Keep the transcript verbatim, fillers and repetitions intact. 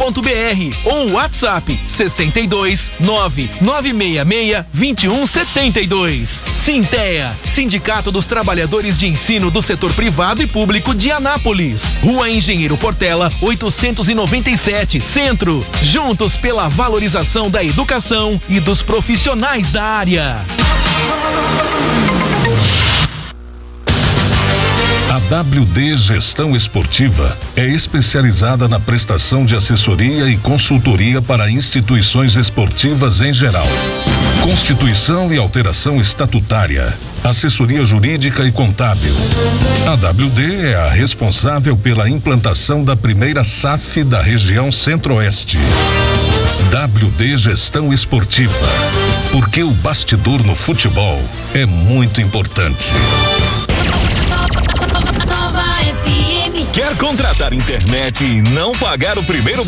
ponto b r ou WhatsApp sessenta e dois, nove nove seis seis, vinte e um setenta e dois. Sintea, Sindicato dos Trabalhadores de Ensino do Setor Privado e Público de Anápolis. Rua Engenheiro Portela, oitocentos e noventa e sete, Centro. Juntos pela valorização da educação e dos profissionais da área. A W D Gestão Esportiva é especializada na prestação de assessoria e consultoria para instituições esportivas em geral. Constituição e alteração estatutária, assessoria jurídica e contábil. A W D é a responsável pela implantação da primeira S A F da região Centro-Oeste. W D Gestão Esportiva, porque o bastidor no futebol é muito importante. Quer contratar internet e não pagar o primeiro